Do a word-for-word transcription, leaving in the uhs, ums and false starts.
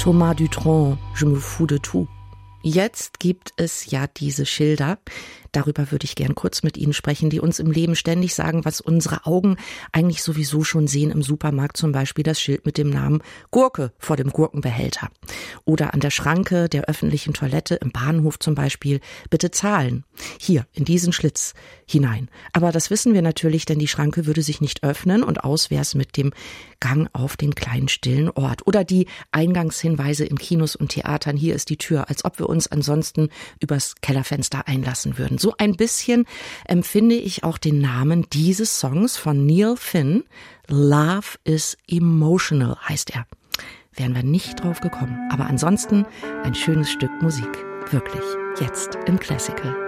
Thomas Dutronc, Je me fous de tout. Jetzt gibt es ja diese Schilder, darüber würde ich gern kurz mit Ihnen sprechen, die uns im Leben ständig sagen, was unsere Augen eigentlich sowieso schon sehen im Supermarkt, zum Beispiel das Schild mit dem Namen Gurke vor dem Gurkenbehälter. Oder an der Schranke der öffentlichen Toilette im Bahnhof zum Beispiel, bitte zahlen. Hier, in diesen Schlitz hinein. Aber das wissen wir natürlich, denn die Schranke würde sich nicht öffnen und aus wär's mit dem Gang auf den kleinen stillen Ort. Oder die Eingangshinweise in Kinos und Theatern, hier ist die Tür, als ob wir uns ansonsten übers Kellerfenster einlassen würden. So ein bisschen empfinde ich auch den Namen dieses Songs von Neil Finn. Love is Emotional heißt er. Wären wir nicht drauf gekommen. Aber ansonsten ein schönes Stück Musik. Wirklich. Jetzt im Classical.